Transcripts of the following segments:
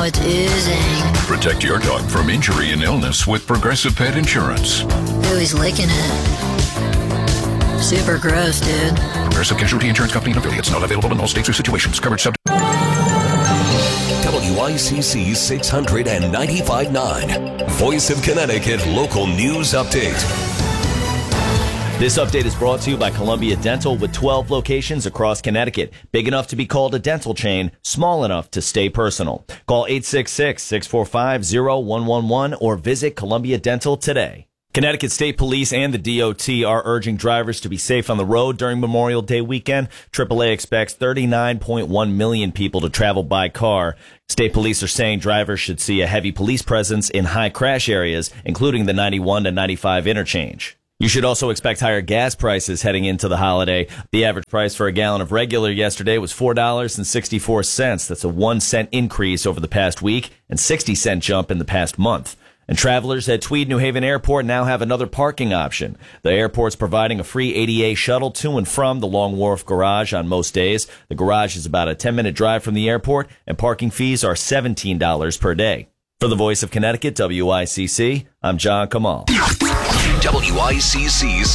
now it's oozing. Protect your dog from injury and illness with Progressive Pet Insurance. Ooh, he's licking it. Super gross, dude. Progressive Casualty Insurance Company and affiliates. Not available in all states or situations. Coverage subject. WICC 695.9. Voice of Connecticut Local News Update. This update is brought to you by Columbia Dental with 12 locations across Connecticut. Big enough to be called a dental chain, small enough to stay personal. Call 866-645-0111 or visit Columbia Dental today. Connecticut State Police and the DOT are urging drivers to be safe on the road during Memorial Day weekend. AAA expects 39.1 million people to travel by car. State police are saying drivers should see a heavy police presence in high crash areas, including the 91 to 95 interchange. You should also expect higher gas prices heading into the holiday. The average price for a gallon of regular yesterday was $4.64. That's a 1 cent increase over the past week and 60-cent jump in the past month. And travelers at Tweed New Haven Airport now have another parking option. The airport's providing a free ADA shuttle to and from the Long Wharf Garage on most days. The garage is about a 10-minute drive from the airport, and parking fees are $17 per day. For the Voice of Connecticut, WICC, I'm John Kamal. WICC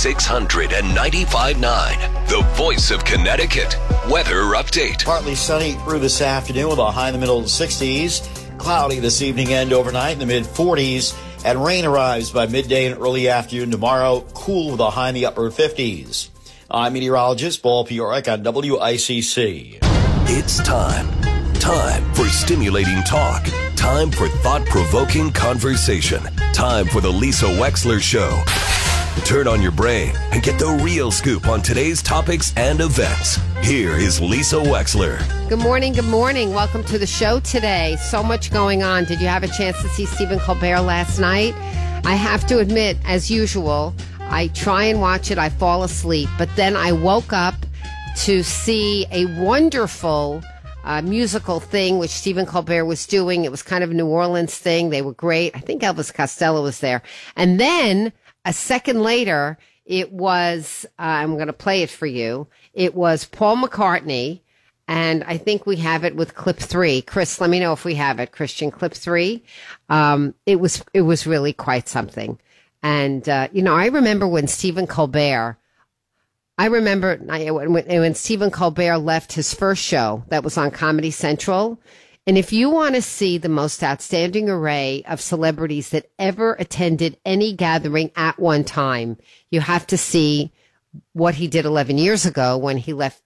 695.9, the Voice of Connecticut. Weather update. Partly sunny through this afternoon with a high in the middle of the 60s. Cloudy this evening and overnight in the mid-40s. And rain arrives by midday and early afternoon tomorrow. Cool with a high in the upper 50s. I'm meteorologist Paul Piorek on WICC. It's time for stimulating talk. Time for thought-provoking conversation. Time for the Lisa Wexler Show. Turn on your brain and get the real scoop on today's topics and events. Here is Lisa Wexler. Good morning. Good morning. Welcome to the show today. So much going on. Did you have a chance to see Stephen Colbert last night? I have to admit, as usual, I try and watch it. I fall asleep. But then I woke up to see a wonderful musical thing which Stephen Colbert was doing. It was kind of a New Orleans thing. They were great. I think Elvis Costello was there. And then a second later, it was, I'm going to play it for you. It was Paul McCartney, and I think we have it with clip 3. Chris, let me know if we have it. Christian, clip 3. It was really quite something. And, I remember when Stephen Colbert, when Stephen Colbert left his first show that was on Comedy Central. And if you want to see the most outstanding array of celebrities that ever attended any gathering at one time, you have to see what he did 11 years ago when he left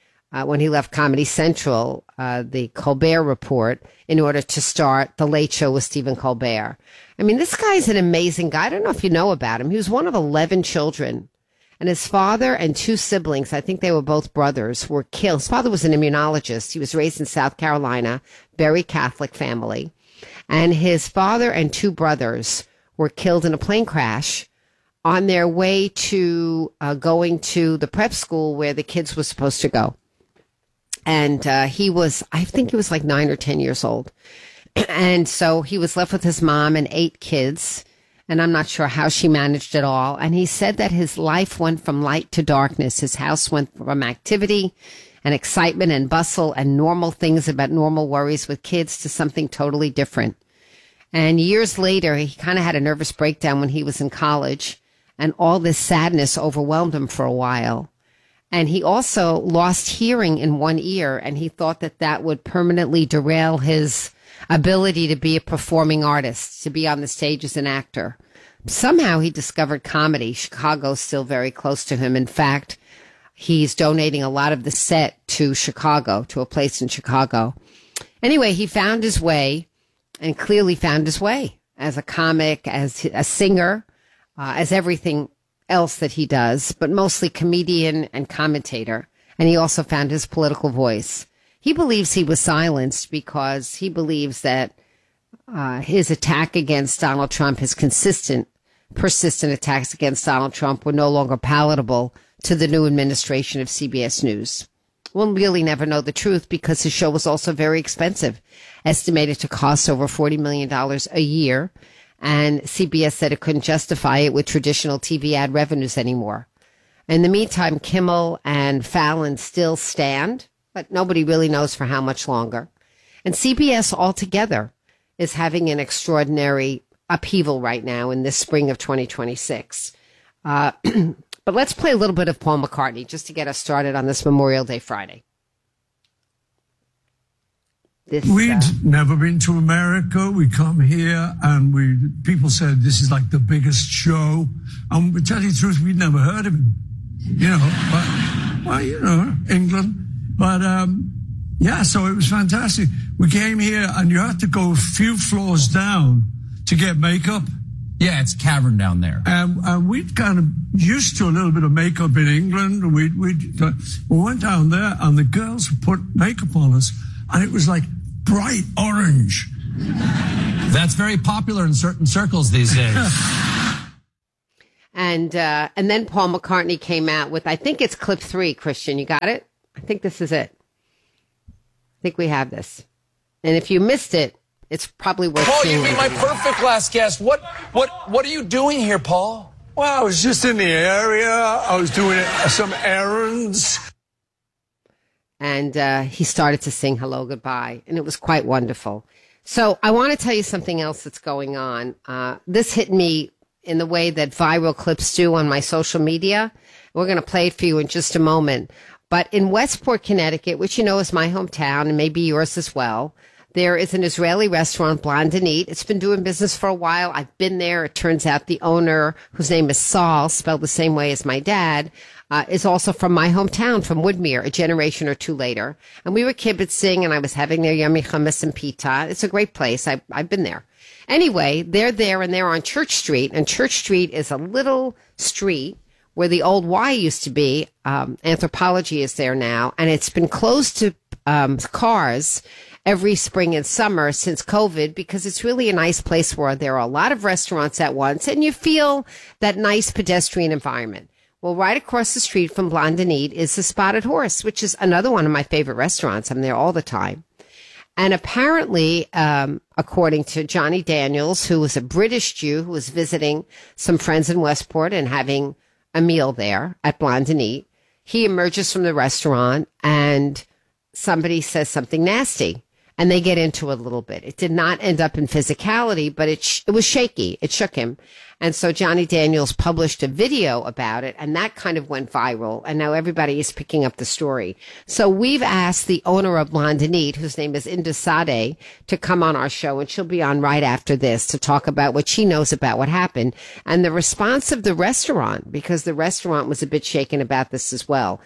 Comedy Central, the Colbert Report, in order to start The Late Show with Stephen Colbert. I mean, this guy's an amazing guy. I don't know if you know about him. He was one of 11 children. And his father and 2 siblings, I think they were both brothers, were killed. His father was an immunologist. He was raised in South Carolina, very Catholic family. And his father and 2 brothers were killed in a plane crash on their way to going to the prep school where the kids were supposed to go. And I think he was like 9 or 10 years old. And so he was left with his mom and 8 kids. And I'm not sure how she managed it all. And he said that his life went from light to darkness. His house went from activity and excitement and bustle and normal things about normal worries with kids to something totally different. And years later, he kind of had a nervous breakdown when he was in college. And all this sadness overwhelmed him for a while. And he also lost hearing in one ear. And he thought that would permanently derail his ability to be a performing artist, to be on the stage as an actor. Somehow he discovered comedy. Chicago's still very close to him. In fact, he's donating a lot of the set to Chicago, to a place in Chicago. Anyway, he found his way and clearly found his way as a comic, as a singer, as everything else that he does, but mostly comedian and commentator. And he also found his political voice. He believes he was silenced because he believes that his attack against Donald Trump, his persistent attacks against Donald Trump, were no longer palatable to the new administration of CBS News. We'll really never know the truth because his show was also very expensive, estimated to cost over $40 million a year. And CBS said it couldn't justify it with traditional TV ad revenues anymore. In the meantime, Kimmel and Fallon still stand, but nobody really knows for how much longer. And CBS altogether is having an extraordinary upheaval right now in this spring of 2026. But let's play a little bit of Paul McCartney just to get us started on this Memorial Day Friday. We'd never been to America. We come here and people said this is like the biggest show. And to tell you the truth, we'd never heard of him, England. But, so it was fantastic. We came here and you had to go a few floors down to get makeup. Yeah, it's cavern down there. And we'd kind of used to a little bit of makeup in England. And we went down there and the girls put makeup on us and it was like bright orange. That's very popular in certain circles these days. And then Paul McCartney came out with, I think it's clip 3, Christian. You got it? I think this is it. I think we have this. And if you missed it, it's probably worth seeing. Paul, you'd be my perfect last guest. What are you doing here, Paul? Well, I was just in the area. I was doing some errands. And he started to sing Hello, Goodbye, and it was quite wonderful. So I want to tell you something else that's going on. This hit me in the way that viral clips do on my social media. We're going to play it for you in just a moment. But in Westport, Connecticut, which you know is my hometown and maybe yours as well, there is an Israeli restaurant, Blonde and Eat. It's been doing business for a while. I've been there. It turns out the owner, whose name is Saul, spelled the same way as my dad, is also from my hometown, from Woodmere, a generation or two later. And we were kibitzing, and I was having their yummy hummus and pita. It's a great place. I've been there. Anyway, they're there, and they're on Church Street. And Church Street is a little street where the old Y used to be. Anthropology is there now, and it's been closed to cars every spring and summer since COVID, because it's really a nice place where there are a lot of restaurants at once and you feel that nice pedestrian environment. Well, right across the street from Blonde and Eat is the Spotted Horse, which is another one of my favorite restaurants. I'm there all the time. And apparently, according to Johnny Daniels, who was a British Jew who was visiting some friends in Westport and having a meal there at Blonde and Eat, he emerges from the restaurant and somebody says something nasty. And they get into it a little bit. It did not end up in physicality, but it was shaky. It shook him. And so Johnny Daniels published a video about it, and that kind of went viral. And now everybody is picking up the story. So we've asked the owner of Blonde and Eat, whose name is Inda Sadeh, to come on our show, and she'll be on right after this to talk about what she knows about what happened and the response of the restaurant, because the restaurant was a bit shaken about this as well.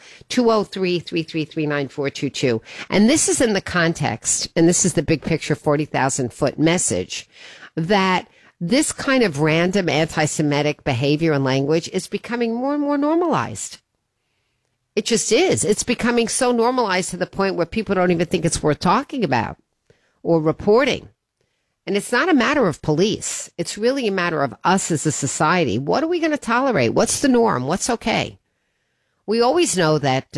203-333-9422. And this is in the context, and this is the big picture 40,000-foot message, that this kind of random anti-Semitic behavior and language is becoming more and more normalized. It just is. It's becoming so normalized to the point where people don't even think it's worth talking about or reporting. And it's not a matter of police. It's really a matter of us as a society. What are we going to tolerate? What's the norm? What's okay? We always know that,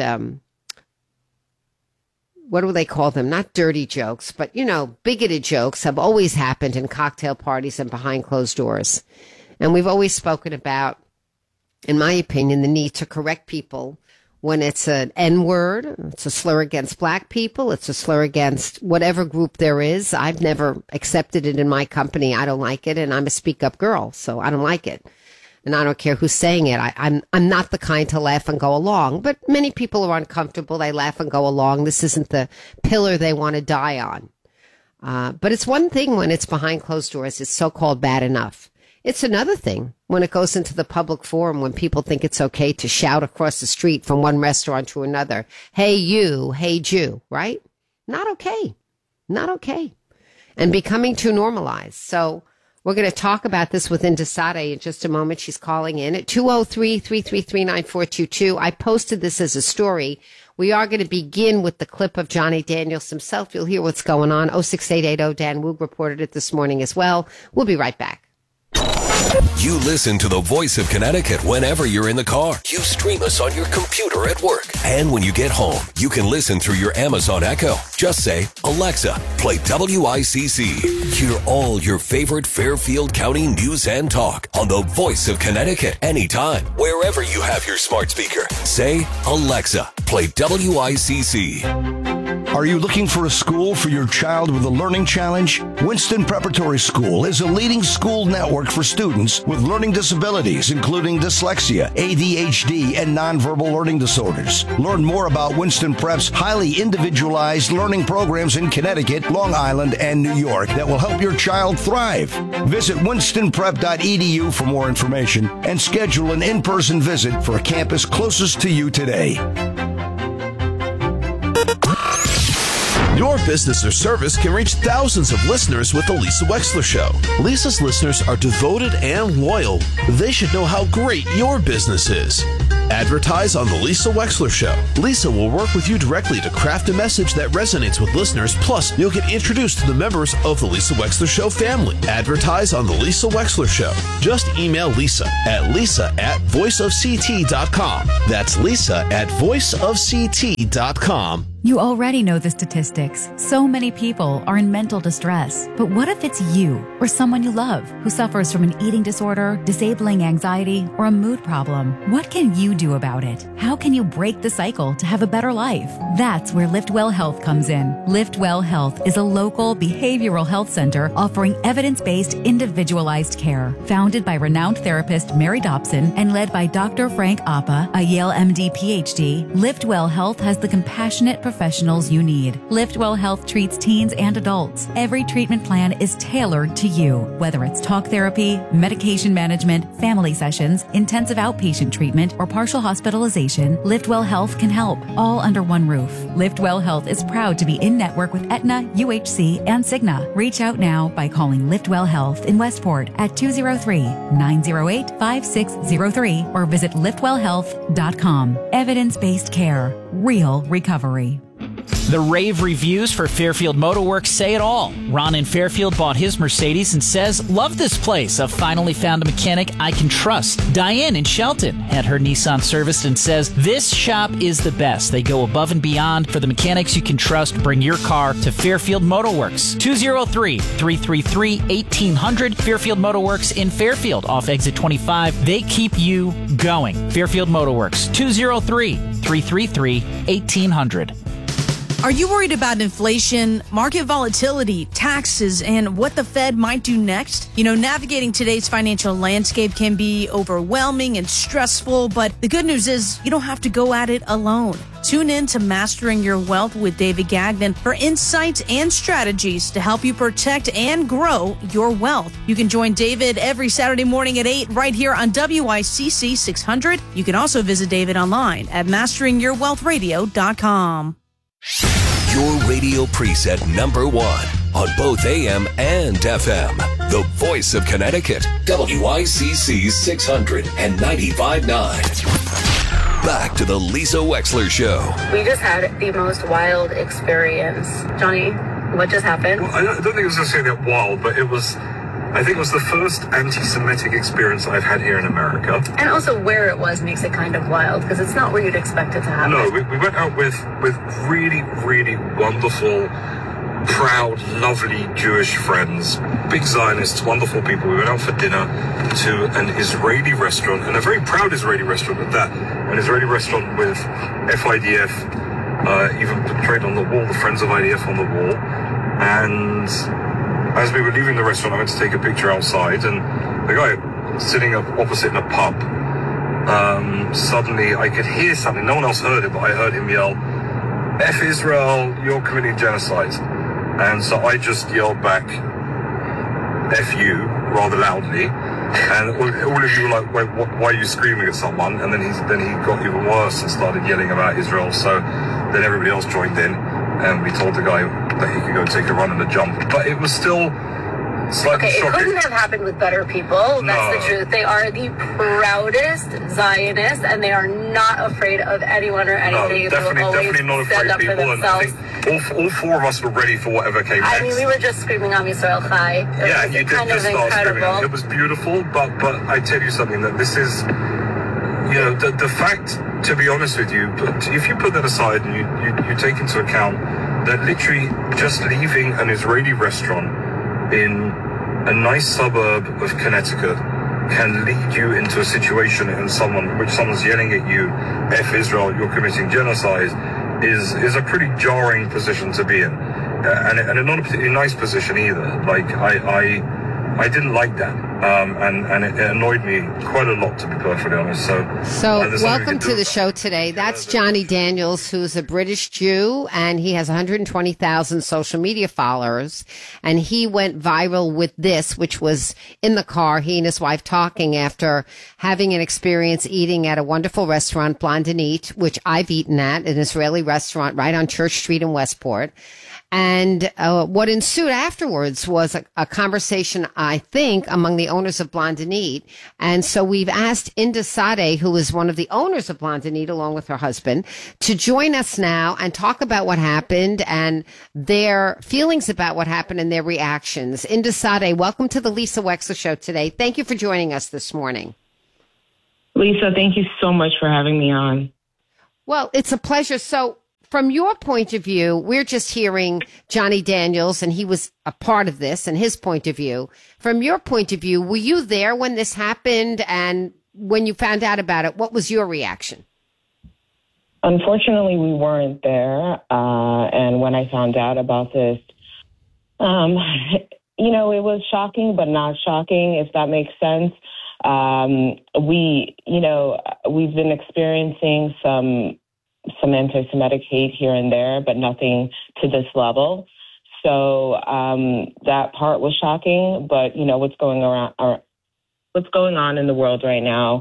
what do they call them? Not dirty jokes, but, bigoted jokes have always happened in cocktail parties and behind closed doors. And we've always spoken about, in my opinion, the need to correct people when it's an N-word, it's a slur against black people, it's a slur against whatever group there is. I've never accepted it in my company. I don't like it, and I'm a speak-up girl, so I don't like it. And I don't care who's saying it. I'm not the kind to laugh and go along, but many people are uncomfortable. They laugh and go along. This isn't the pillar they want to die on. But it's one thing when it's behind closed doors. It's so-called bad enough. It's another thing when it goes into the public forum, when people think it's okay to shout across the street from one restaurant to another, hey, you, hey, Jew, right? Not okay. Not okay. And becoming too normalized. So we're going to talk about this with Inda Sadeh in just a moment. She's calling in at 203-333-9422. I posted this as a story. We are going to begin with the clip of Johnny Daniels himself. You'll hear what's going on. 06880 Dan Woog reported it this morning as well. We'll be right back. You listen to the voice of Connecticut whenever you're in the car. You stream us on your computer at work. And when you get home, you can listen through your Amazon Echo. Just say, Alexa, play WICC. Hear all your favorite Fairfield County news and talk on the voice of Connecticut anytime, wherever you have your smart speaker. Say, Alexa, play WICC. Are you looking for a school for your child with a learning challenge? Winston Preparatory School is a leading school network for students with learning disabilities, including dyslexia, ADHD, and nonverbal learning disorders. Learn more about Winston Prep's highly individualized learning programs in Connecticut, Long Island, and New York that will help your child thrive. Visit winstonprep.edu for more information and schedule an in-person visit for a campus closest to you today. Your business or service can reach thousands of listeners with The Lisa Wexler Show. Lisa's listeners are devoted and loyal. They should know how great your business is. Advertise on The Lisa Wexler Show. Lisa will work with you directly to craft a message that resonates with listeners. Plus, you'll get introduced to the members of The Lisa Wexler Show family. Advertise on The Lisa Wexler Show. Just email Lisa at voiceofct.com. That's Lisa at voiceofct.com. You already know the statistics. So many people are in mental distress. But what if it's you or someone you love who suffers from an eating disorder, disabling anxiety, or a mood problem? What can you do about it? How can you break the cycle to have a better life? That's where LiftWell Health comes in. LiftWell Health is a local behavioral health center offering evidence-based, individualized care. Founded by renowned therapist Mary Dobson and led by Dr. Frank Appa, a Yale MD PhD, LiftWell Health has the compassionate professionals you need. LiftWell Health treats teens and adults. Every treatment plan is tailored to you. Whether it's talk therapy, medication management, family sessions, intensive outpatient treatment, or partial hospitalization, LiftWell Health can help, all under one roof. LiftWell Health is proud to be in network with Aetna, UHC, and Cigna. Reach out now by calling LiftWell Health in Westport at 203-908-5603 or visit liftwellhealth.com. Evidence-based care. Real recovery. The rave reviews for Fairfield Motorworks say it all. Ron in Fairfield bought his Mercedes and says, "Love this place. I've finally found a mechanic I can trust." Diane in Shelton had her Nissan serviced and says, "This shop is the best. They go above and beyond for the mechanics you can trust. Bring your car to Fairfield Motorworks." 203-333-1800. Fairfield Motorworks in Fairfield off exit 25. They keep you going. Fairfield Motorworks. 203-333-1800. Are you worried about inflation, market volatility, taxes, and what the Fed might do next? You know, navigating today's financial landscape can be overwhelming and stressful, but the good news is you don't have to go at it alone. Tune in to Mastering Your Wealth with David Gagnon for insights and strategies to help you protect and grow your wealth. You can join David every Saturday morning at 8 right here on WICC 600. You can also visit David online at masteringyourwealthradio.com. Your radio preset number one on both AM and FM. The voice of Connecticut. WICC 600 and 95.9. Back to the Lisa Wexler Show. We just had the most wild experience. Johnny, what just happened? Well, I don't think it was necessarily that wild, but it was... I think it was the first anti-Semitic experience I've had here in America. And also where it was makes it kind of wild, because it's not where you'd expect it to happen. No, we went out with really, really wonderful, proud, lovely Jewish friends, big Zionists, wonderful people. We went out for dinner to an Israeli restaurant, and a very proud Israeli restaurant at that. An Israeli restaurant with FIDF, even portrayed on the wall, the Friends of IDF on the wall. And as we were leaving the restaurant, I went to take a picture outside, and the guy sitting up opposite in a pub, suddenly I could hear something. No one else heard it, but I heard him yell, "F Israel, you're committing genocide." And so I just yelled back, "F you," rather loudly. And all of you were like, "Wait, why are you screaming at someone?" And then he got even worse and started yelling about Israel. So then everybody else joined in, and we told the guy that he could go take a run and a jump. But it was still slightly shocking. It couldn't have happened with better people. That's the truth. They are the proudest Zionists, and they are not afraid of anyone or anything. No, definitely not afraid of people. And I think all four of us were ready for whatever came next. I mean, we were just screaming Am Yisrael Chai. Yeah, you did just start screaming. It was beautiful, but I tell you something, that this is, you know, the fact, to be honest with you, if you put that aside and you take into account that literally just leaving an Israeli restaurant in a nice suburb of Connecticut can lead you into a situation in someone's yelling at you, "F Israel, you're committing genocide," is a pretty jarring position to be in, and not a particularly nice position either. Like I didn't like that, and it annoyed me quite a lot, to be perfectly honest. So welcome to the show today. That's Johnny Daniels, who's a British Jew, and he has 120,000 social media followers. And he went viral with this, which was in the car, he and his wife talking after having an experience eating at a wonderful restaurant, Blondinite, which I've eaten at, an Israeli restaurant right on Church Street in Westport. And what ensued afterwards was a conversation, I think, among the owners of Blondinite. And so we've asked Inda Sadeh, who is one of the owners of Blondinite, along with her husband, to join us now and talk about what happened and their feelings about what happened and their reactions. Inda Sadeh, welcome to the Lisa Wexler Show today. Thank you for joining us this morning. Lisa, thank you so much for having me on. Well, it's a pleasure. So, from your point of view, we're just hearing Johnny Daniels, and he was a part of this, and his point of view. From your point of view, were you there when this happened? And when you found out about it, what was your reaction? Unfortunately, we weren't there. And when I found out about this, it was shocking, but not shocking, if that makes sense. We've been experiencing some anti-Semitic hate here and there, but nothing to this level. So that part was shocking. But what's going on in the world right now,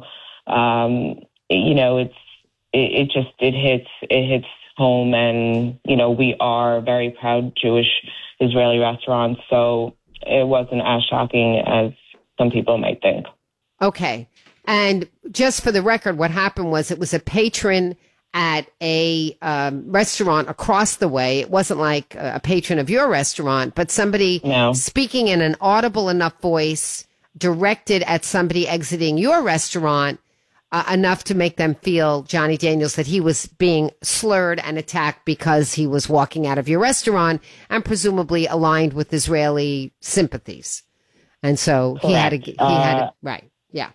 it hits home, and we are very proud Jewish Israeli restaurants. So it wasn't as shocking as some people might think. Okay, and just for the record, what happened was it was a patron at a restaurant across the way. It wasn't like a patron of your restaurant, but somebody speaking in an audible enough voice directed at somebody exiting your restaurant enough to make them feel, Johnny Daniels, that he was being slurred and attacked because he was walking out of your restaurant and presumably aligned with Israeli sympathies. And so he had to, right. Yeah.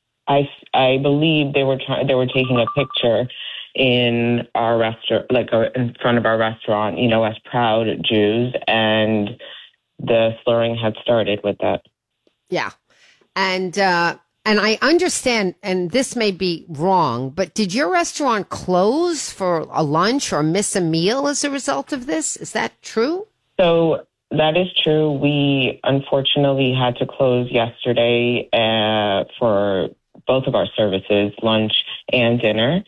I believe they were taking a picture in our restaurant, in front of our restaurant, as proud Jews, and the slurring had started with that. Yeah. And I understand, and this may be wrong, but did your restaurant close for a lunch or miss a meal as a result of this? Is that true? So that is true. We unfortunately had to close yesterday for both of our services, lunch and dinner.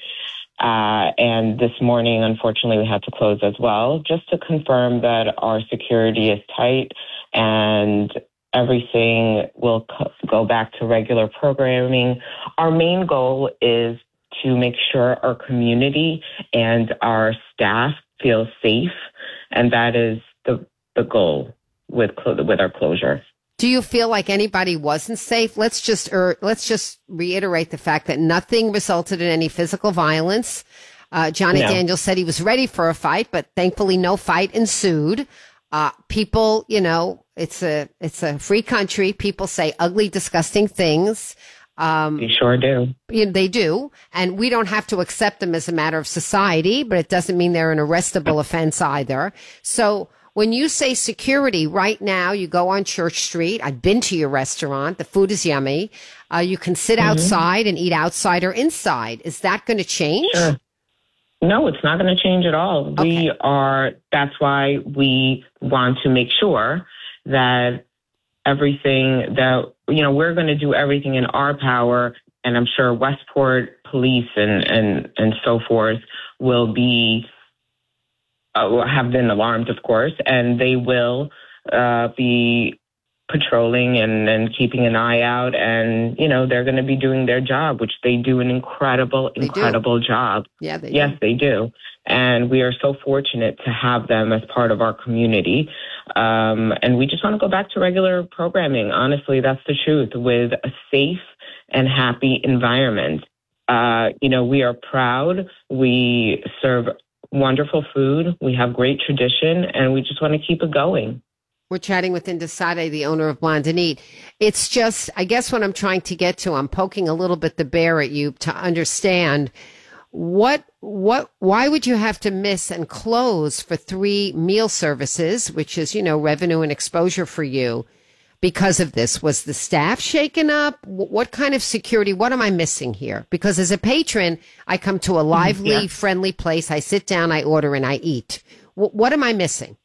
And this morning, unfortunately, we had to close as well, just to confirm that our security is tight and everything will go back to regular programming. Our main goal is to make sure our community and our staff feel safe, and that is the goal with our closure. Do you feel like anybody wasn't safe? Let's just reiterate the fact that nothing resulted in any physical violence. Johnny Daniels said he was ready for a fight, but thankfully no fight ensued. People, it's a free country. People say ugly, disgusting things. They sure do. They do. And we don't have to accept them as a matter of society, but it doesn't mean they're an arrestable offense either. So when you say security, right now you go on Church Street. I've been to your restaurant. The food is yummy. You can sit outside and eat outside or inside. Is that going to change? Sure. No, it's not going to change at all. Okay. That's why we want to make sure that everything that, we're going to do everything in our power. And I'm sure Westport police and so forth will be, have been alarmed, of course, and they will be patrolling and keeping an eye out. And, they're going to be doing their job, which they do an incredible job. Yeah, they do. Yes, they do. And we are so fortunate to have them as part of our community. And we just want to go back to regular programming. Honestly, that's the truth, with a safe and happy environment. We are proud. We serve wonderful food. We have great tradition, and we just want to keep it going. We're chatting with Inda Sadeh, the owner of Blondinite. It's just, I guess what I'm trying to get to, I'm poking a little bit the bear at you to understand why would you have to miss and close for 3 meal services, which is, revenue and exposure for you because of this? Was the staff shaken up? What kind of security? What am I missing here? Because as a patron, I come to a lively, friendly place. I sit down, I order, and I eat. What am I missing?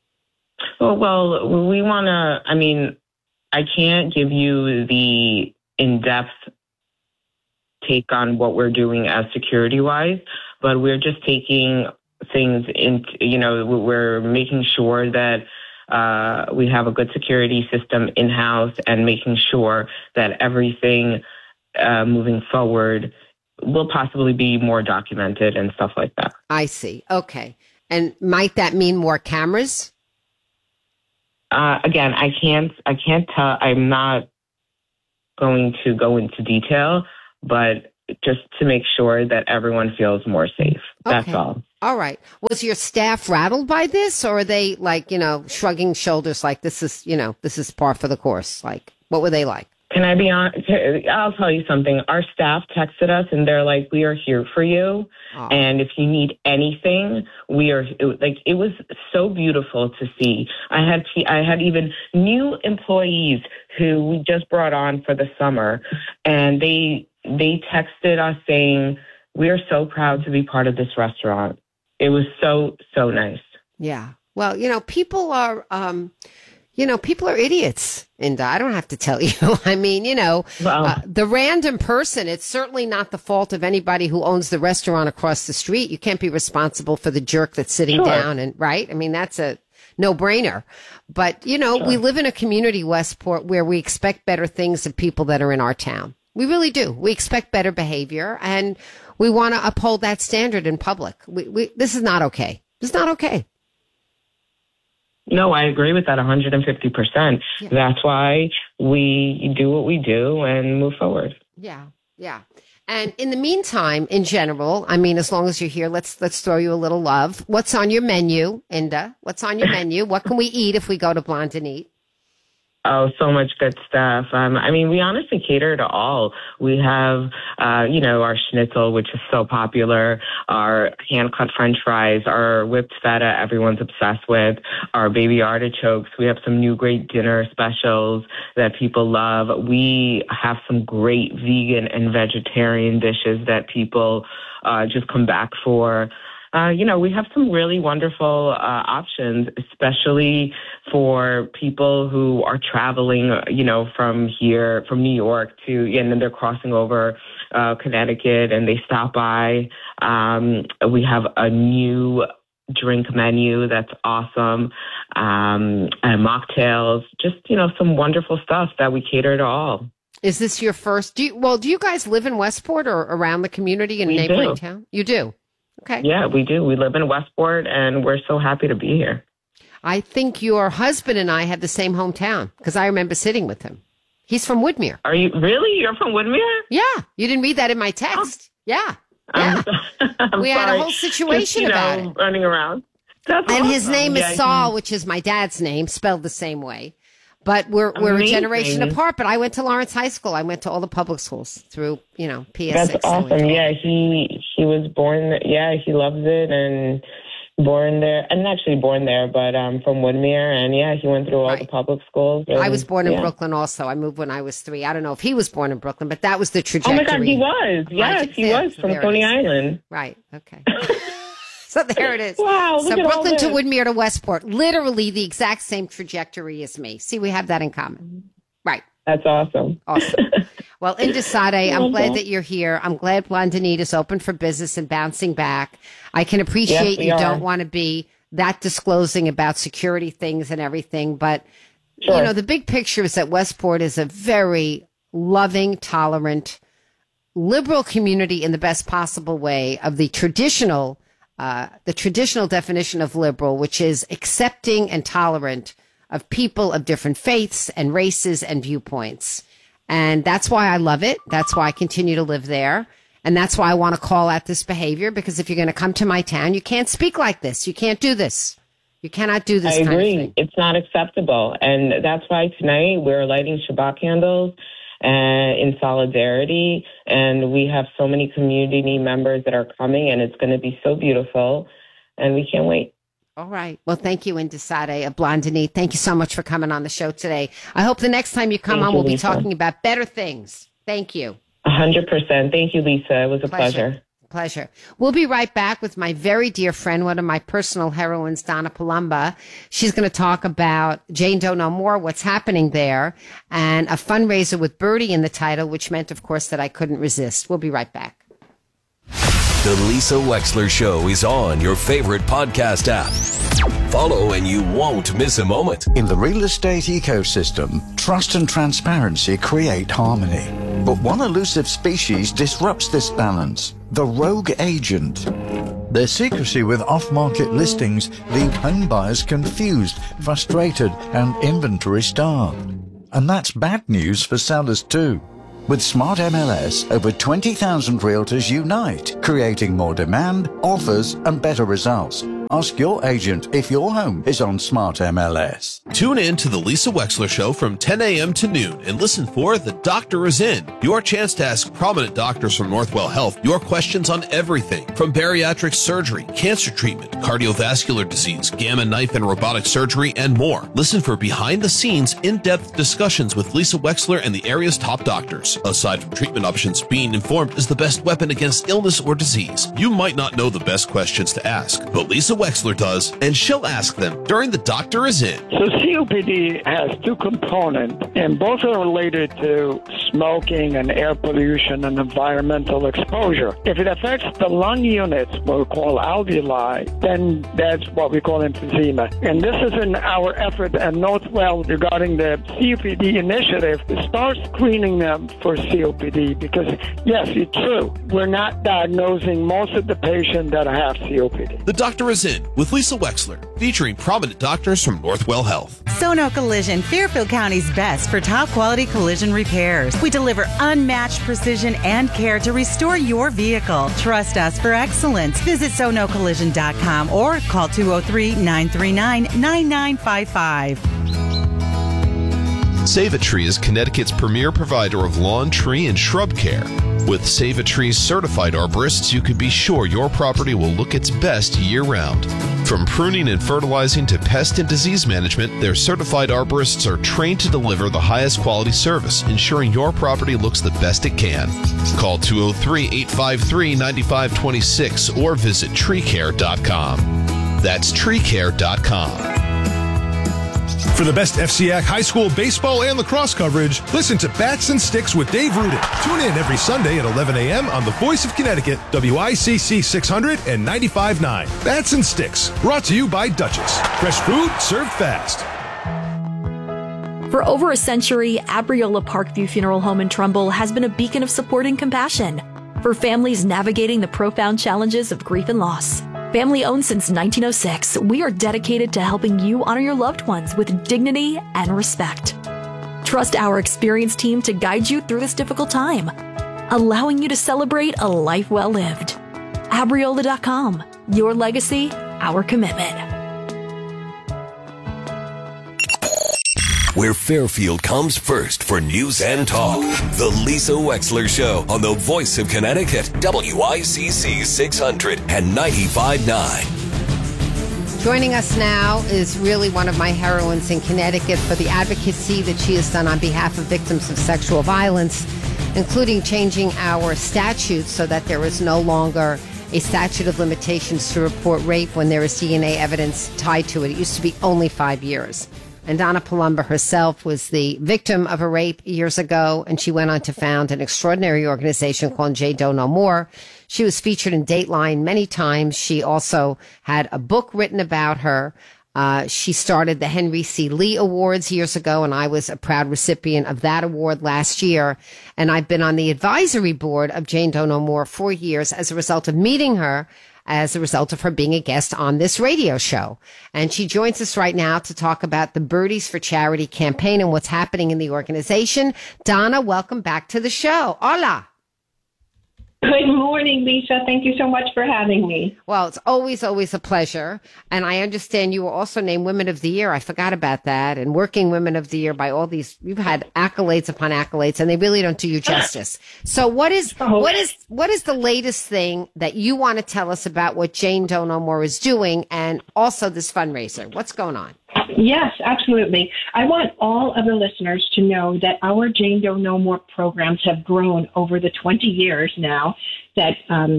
Well, we want to, I can't give you the in-depth take on what we're doing as security-wise, but we're just taking things we're making sure that we have a good security system in-house and making sure that everything moving forward will possibly be more documented and stuff like that. I see. Okay. And might that mean more cameras? Again, I can't tell. I'm not going to go into detail, but just to make sure that everyone feels more safe. That's all. All right. Was your staff rattled by this, or are they shrugging shoulders like this is par for the course? Like, what were they like? Can I be honest? I'll tell you something. Our staff texted us and they're like, we are here for you. Oh. And if you need anything, it was so beautiful to see. I had even new employees who we just brought on for the summer, and they texted us saying, we are so proud to be part of this restaurant. It was so, so nice. Yeah. Well, people are, people are idiots. And I don't have to tell you. The random person, it's certainly not the fault of anybody who owns the restaurant across the street. You can't be responsible for the jerk that's sitting down and right. That's a no-brainer. But, we live in a community, Westport, where we expect better things of people that are in our town. We really do. We expect better behavior, and we want to uphold that standard in public. This is not okay. It's not okay. No, I agree with that 150%. Yeah. That's why we do what we do and move forward. Yeah, yeah. And in the meantime, in general, as long as you're here, let's throw you a little love. What's on your menu, Inda? What's on your menu? What can we eat if we go to Blonde and Eat? Oh, so much good stuff. We honestly cater to all. We have, our schnitzel, which is so popular, our hand-cut French fries, our whipped feta everyone's obsessed with, our baby artichokes. We have some new great dinner specials that people love. We have some great vegan and vegetarian dishes that people just come back for. We have some really wonderful options, especially for people who are traveling, from New York and then they're crossing over Connecticut and they stop by. We have a new drink menu that's awesome, and mocktails, just, some wonderful stuff that we cater to all. Is this your first? Do you guys live in Westport or around the community in neighboring town? You do? Okay. Yeah, we do. We live in Westport, and we're so happy to be here. I think your husband and I have the same hometown because I remember sitting with him. He's from Woodmere. Are you really? You're from Woodmere? Yeah. You didn't read that in my text. Oh. Yeah. We had a whole situation about it. Running around. That's and awesome. His name is Saul, which is my dad's name, spelled the same way. But we're a generation apart. But I went to Lawrence High School. I went to all the public schools through, PS6. That's awesome. Yeah, he was born. Yeah, he loves it and born there. I'm not actually born there, but from Woodmere. And yeah, he went through all the public schools. And, I was born in Brooklyn also. I moved when I was 3. I don't know if he was born in Brooklyn, but that was the trajectory. Oh my God, he was. Yes, he was from Coney Island. Right. Okay. So there it is. Wow. So Brooklyn to Woodmere to Westport, literally the exact same trajectory as me. See, we have that in common. Right. That's awesome. Awesome. Well, Inda Sade, I'm glad that you're here. I'm glad Blonde and Eat is open for business and bouncing back. I can appreciate you don't want to be that disclosing about security things and everything, but the big picture is that Westport is a very loving, tolerant, liberal community in the best possible way of the traditional definition of liberal, which is accepting and tolerant of people of different faiths and races and viewpoints. And that's why I love it. That's why I continue to live there. And that's why I want to call out this behavior, because if you're going to come to my town, you can't speak like this. You can't do this. You cannot do this. I agree. Kind of thing. It's not acceptable. And that's why tonight we're lighting Shabbat candles in solidarity. And we have so many community members that are coming, and it's going to be so beautiful. And we can't wait. All right. Well, thank you, Indesade of Blondini. Thank you so much for coming on the show today. I hope the next time you come on, we'll be talking about better things. Thank you. 100%. Thank you, Lisa. It was a pleasure. Pleasure. We'll be right back with my very dear friend, one of my personal heroines, Donna Palumba. She's going to talk about Jane Doe No More, what's happening there, and a fundraiser with Birdie in the title, which meant, of course, that I couldn't resist. We'll be right back. The Lisa Wexler Show is on your favorite podcast app. Follow and you won't miss a moment. In the real estate ecosystem, trust and transparency create harmony. But one elusive species disrupts this balance: the rogue agent. Their secrecy with off-market listings leave home buyers confused, frustrated, and inventory starved. And that's bad news for sellers too. With Smart MLS, over 20,000 realtors unite, creating more demand, offers, and better results. Ask your agent if your home is on Smart MLS. Tune in to the Lisa Wexler Show from 10 a.m. to noon and listen for The Doctor is In, your chance to ask prominent doctors from Northwell Health your questions on everything from bariatric surgery, cancer treatment, cardiovascular disease, gamma knife and robotic surgery, and more. Listen for behind-the-scenes, in-depth discussions with Lisa Wexler and the area's top doctors. Aside from treatment options, being informed is the best weapon against illness or disease. You might not know the best questions to ask, but Lisa Wexler does, and she'll ask them during The Doctor is In. So COPD has two components, and both are related to smoking and air pollution and environmental exposure. If it affects the lung units, what we call alveoli, then that's what we call emphysema. And this is in our effort at Northwell regarding the COPD initiative to start screening them for COPD, because yes, it's true, we're not diagnosing most of the patients that have COPD. The Doctor is In with Lisa Wexler, featuring prominent doctors from Northwell Health. Sono Collision, Fairfield County's best for top quality collision repairs. We deliver unmatched precision and care to restore your vehicle. Trust us for excellence. Visit sonocollision.com or call 203-939-9955. Save a Tree is Connecticut's premier provider of lawn, tree, and shrub care. With Save a Tree's certified arborists, you can be sure your property will look its best year-round. From pruning and fertilizing to pest and disease management, their certified arborists are trained to deliver the highest quality service, ensuring your property looks the best it can. Call 203-853-9526 or visit treecare.com. That's treecare.com. For the best FCAC high school baseball and lacrosse coverage, listen to Bats and Sticks with Dave Rudin. Tune in every Sunday at 11 a.m. on the Voice of Connecticut, WICC 600 and 95.9. Bats and Sticks, brought to you by Duchess. Fresh food served fast. For over a century, Abriola Parkview Funeral Home in Trumbull has been a beacon of support and compassion for families navigating the profound challenges of grief and loss. Family owned since 1906, we are dedicated to helping you honor your loved ones with dignity and respect. Trust our experienced team to guide you through this difficult time, allowing you to celebrate a life well lived. Abriola.com, your legacy, our commitment. Where Fairfield comes first for news and talk. The Lisa Wexler Show on the Voice of Connecticut, WICC 600 and 95.9. Joining us now is really one of my heroines in Connecticut for the advocacy that she has done on behalf of victims of sexual violence, including changing our statutes so that there is no longer a statute of limitations to report rape when there is DNA evidence tied to it. It used to be only 5 years. And Donna Palumba herself was the victim of a rape years ago, and she went on to found an extraordinary organization called Jane Doe No More. She was featured in Dateline many times. She also had a book written about her. She started the Henry C. Lee Awards years ago, and I was a proud recipient of that award last year. And I've been on the advisory board of Jane Doe No More for years as a result of meeting her, as a result of her being a guest on this radio show. And she joins us right now to talk about the Birdies for Charity campaign and what's happening in the organization. Donna, welcome back to the show. Hola. Good morning, Lisa. Thank you so much for having me. Well, it's always a pleasure. And I understand you were also named Women of the Year. I forgot about that. And Working Women of the Year by all these, you've had accolades upon accolades, and they really don't do you justice. So what is the latest thing that you want to tell us about what Jane Doe No More is doing, and also this fundraiser? What's going on? Yes, absolutely. I want all of the listeners to know that our Jane Doe No More programs have grown over the 20 years now that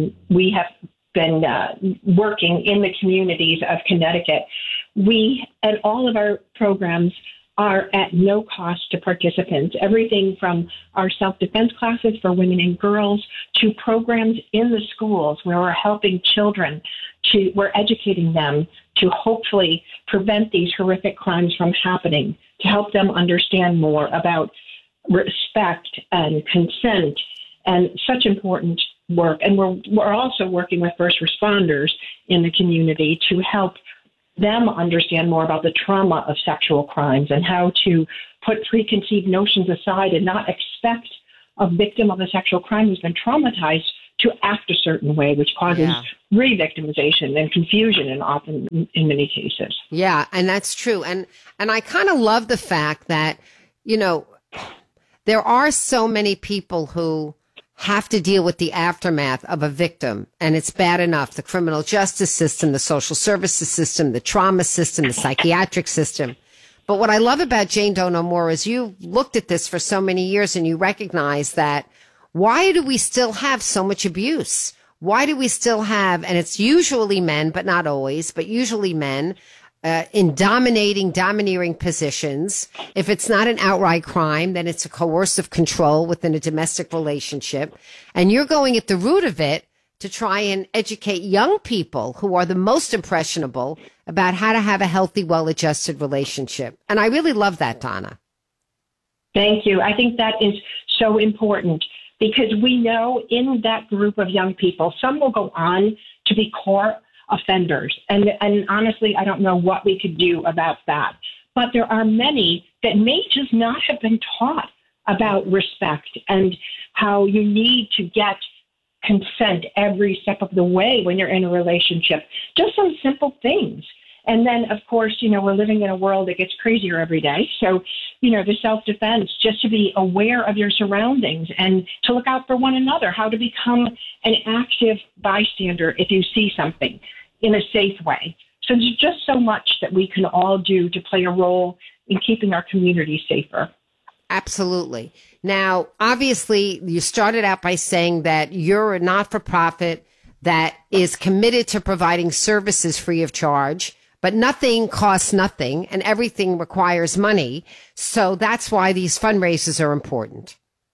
we have been working in the communities of Connecticut. We, and all of our programs, are at no cost to participants. Everything from our self-defense classes for women and girls to programs in the schools where we're helping children, we're educating them to hopefully prevent these horrific crimes from happening, to help them understand more about respect and consent and such important work. And we're also working with first responders in the community to help them understand more about the trauma of sexual crimes and how to put preconceived notions aside and not expect a victim of a sexual crime who's been traumatized to act a certain way, which causes re-victimization and confusion, and often in many cases. Yeah, and that's true. And I kind of love the fact that, you know, there are so many people who have to deal with the aftermath of a victim, and it's bad enough. The criminal justice system, the social services system, the trauma system, the psychiatric system. But what I love about Jane Doe No More is you looked at this for so many years and you recognize that why do we still have so much abuse? Why do we still have, and it's usually men, but not always, but usually men, in domineering positions. If it's not an outright crime, then it's a coercive control within a domestic relationship. And you're going at the root of it to try and educate young people who are the most impressionable about how to have a healthy, well-adjusted relationship. And I really love that, Donna. Thank you. I think that is so important because we know in that group of young people, some will go on to be core offenders. And honestly, I don't know what we could do about that. But there are many that may just not have been taught about respect and how you need to get consent every step of the way when you're in a relationship. Just some simple things. And then, of course, you know, we're living in a world that gets crazier every day. So, you know, the self-defense, just to be aware of your surroundings and to look out for one another, how to become an active bystander if you see something in a safe way. So there's just so much that we can all do to play a role in keeping our community safer. Absolutely. Now, obviously, you started out by saying that you're a not-for-profit that is committed to providing services free of charge, but nothing costs nothing and everything requires money. So that's why these fundraisers are important.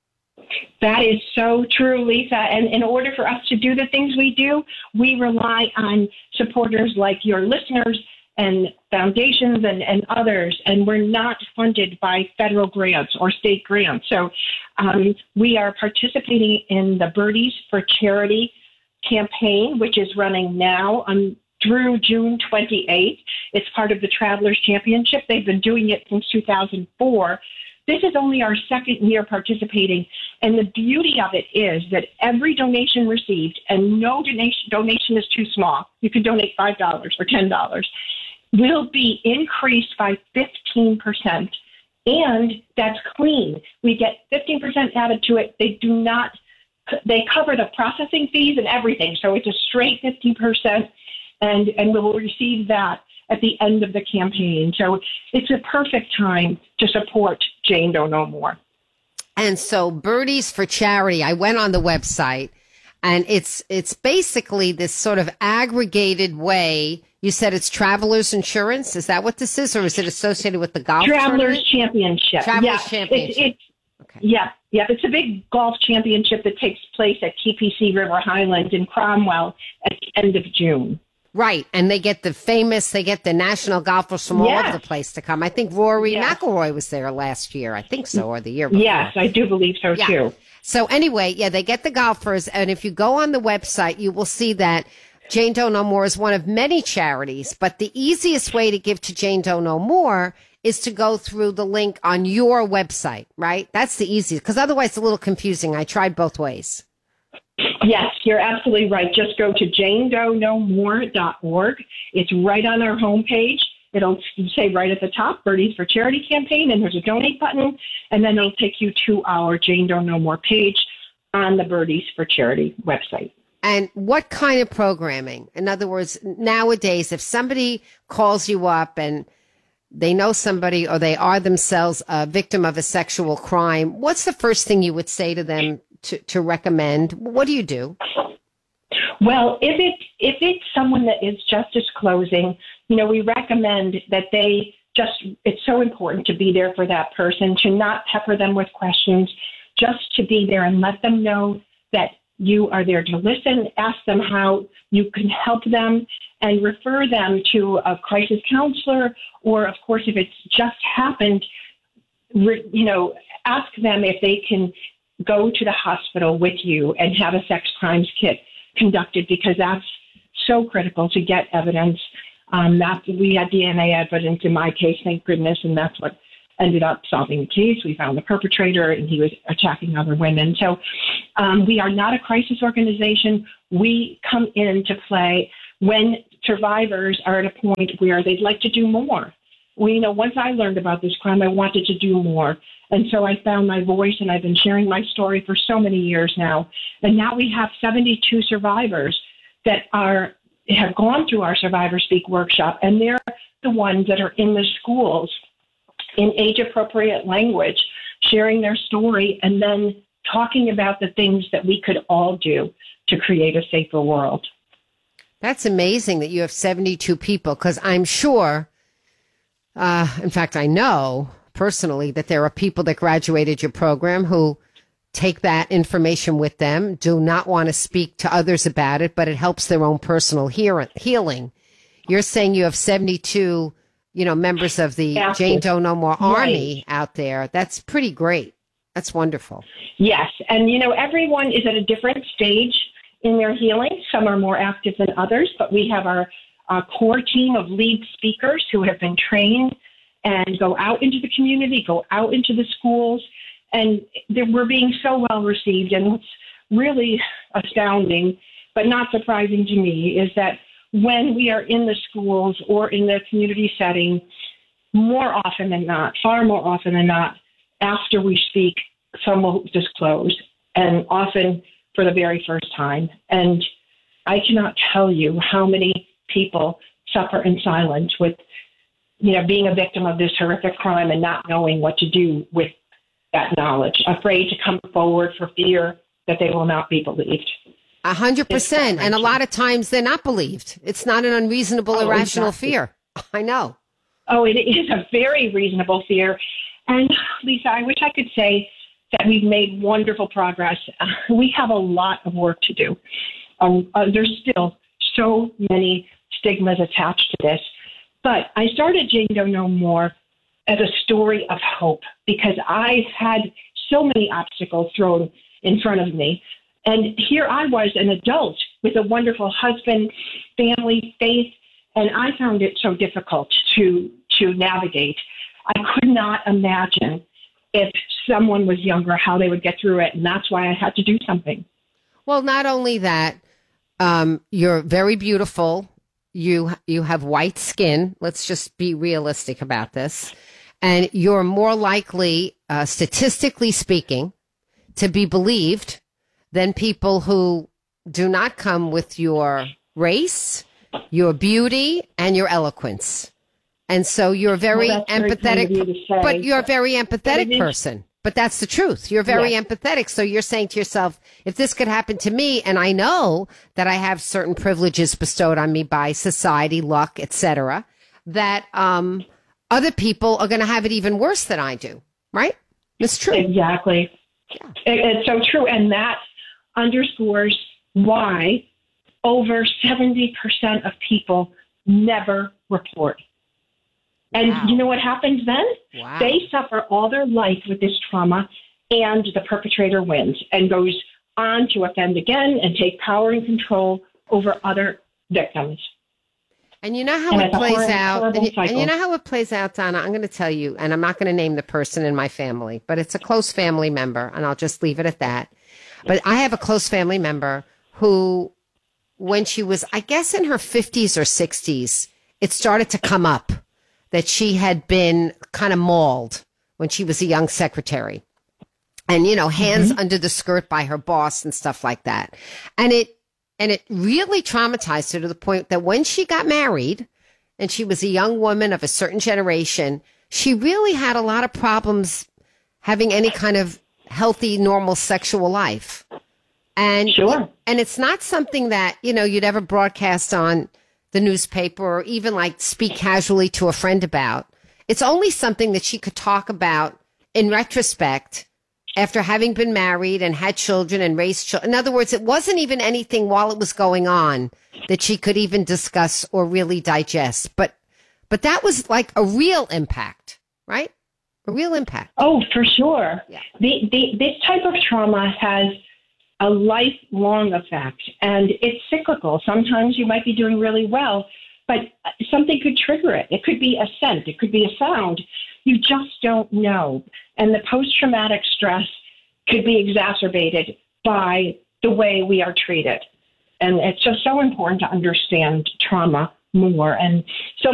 That is so true, Lisa. And in order for us to do the things we do, we rely on supporters like your listeners and foundations and others. And we're not funded by federal grants or state grants. So we are participating in the Birdies for Charity campaign, which is running now through June 28th. It's part of the Travelers Championship. They've been doing it since 2004. This is only our second year participating, and the beauty of it is that every donation received, and no donation is too small, you can donate $5 or $10, will be increased by 15%, and that's clean. We get 15% added to it. They cover the processing fees and everything, so it's a straight 15%, and we will receive that at the end of the campaign. So it's a perfect time to support Jane Doe No More. And so Birdies for Charity, I went on the website, and it's basically this sort of aggregated way. You said it's Travelers Insurance. Is that what this is, or is it associated with the golf Travelers Championship? Travelers Championship. Yeah, it's a big golf championship that takes place at TPC River Highlands in Cromwell at the end of June. Right, and they get the national golfers from all over the place to come. I think Rory McIlroy was there last year, I think so, or the year before. Yes, I do believe so, too. So anyway, they get the golfers, and if you go on the website, you will see that Jane Doe No More is one of many charities, but the easiest way to give to Jane Doe No More is to go through the link on your website, right? That's the easiest, because otherwise it's a little confusing. I tried both ways. Yes, you're absolutely right. Just go to janedoeknowmore.org. It's right on our homepage. It'll say right at the top, Birdies for Charity campaign, and there's a donate button, and then it'll take you to our Jane Doe No More page on the Birdies for Charity website. And what kind of programming? In other words, nowadays, if somebody calls you up and they know somebody or they are themselves a victim of a sexual crime, what's the first thing you would say to them to recommend? What do you do? Well, if it's someone that is just disclosing, we recommend that it's so important to be there for that person, to not pepper them with questions, just to be there and let them know that you are there to listen, ask them how you can help them, and refer them to a crisis counselor, or, of course, if it's just happened, ask them if they can go to the hospital with you and have a sex crimes kit conducted, because that's so critical to get evidence. We had DNA evidence in my case, thank goodness, and that's what ended up solving the case. We found the perpetrator, and he was attacking other women. So we are not a crisis organization. We come into play when survivors are at a point where they'd like to do more. Once I learned about this crime, I wanted to do more. And so I found my voice, and I've been sharing my story for so many years now. And now we have 72 survivors that have gone through our Survivor Speak workshop, and they're the ones that are in the schools in age-appropriate language, sharing their story, and then talking about the things that we could all do to create a safer world. That's amazing that you have 72 people, because I'm sure, in fact, I know personally that there are people that graduated your program who take that information with them, do not want to speak to others about it, but it helps their own personal healing. You're saying you have 72, members of the Jane Doe No More Army out there. That's pretty great. That's wonderful. Yes. And, everyone is at a different stage in their healing. Some are more active than others, but we have our core team of lead speakers who have been trained and go out into the community, go out into the schools, and we're being so well received. And what's really astounding, but not surprising to me, is that when we are in the schools or in the community setting, more often than not, far more often than not, after we speak, someone will disclose, and often for the very first time. And I cannot tell you how many people suffer in silence with, being a victim of this horrific crime and not knowing what to do with that knowledge, afraid to come forward for fear that they will not be believed. 100%. And a lot of times they're not believed. It's not an unreasonable, irrational fear. I know. Oh, it is a very reasonable fear. And Lisa, I wish I could say that we've made wonderful progress. We have a lot of work to do. There's still so many stigmas attached to this. But I started Jane Doe No More as a story of hope, because I had so many obstacles thrown in front of me. And here I was, an adult with a wonderful husband, family, faith, and I found it so difficult to navigate. I could not imagine if someone was younger how they would get through it, and that's why I had to do something. Well, not only that, you're very beautiful. You have white skin. Let's just be realistic about this. And you're more likely, statistically speaking, to be believed than people who do not come with your race, your beauty, and your eloquence. And so you're very empathetic, but you're a very empathetic person. But that's the truth. You're very empathetic. So you're saying to yourself, if this could happen to me, and I know that I have certain privileges bestowed on me by society, luck, etc., that other people are going to have it even worse than I do. Right? It's true. Exactly. Yeah. It's so true. And that underscores why over 70% of people never report. And you know what happens then? Wow. They suffer all their life with this trauma, and the perpetrator wins and goes on to offend again and take power and control over other victims. And you know how it plays out. And you know how it plays out, Donna? I'm going to tell you, and I'm not going to name the person in my family, but it's a close family member, and I'll just leave it at that. But I have a close family member who, when she was, I guess, in her 50s or 60s, it started to come up that she had been kind of mauled when she was a young secretary. And, you know, hands under the skirt by her boss and stuff like that. And it really traumatized her to the point that when she got married and she was a young woman of a certain generation, she really had a lot of problems having any kind of healthy, normal sexual life. And and it's not something that, you know, you'd ever broadcast on the newspaper or even like speak casually to a friend about. It's only something that she could talk about in retrospect after having been married and had children and raised children. In other words, it wasn't even anything while it was going on that she could even discuss or really digest. But that was like a real impact, right? A real impact. Oh, for sure. Yeah. This type of trauma has a lifelong effect, and it's cyclical. Sometimes you might be doing really well, but something could trigger it. It could be a scent. It could be a sound. You just don't know. And the post-traumatic stress could be exacerbated by the way we are treated. And it's just so important to understand trauma more. And so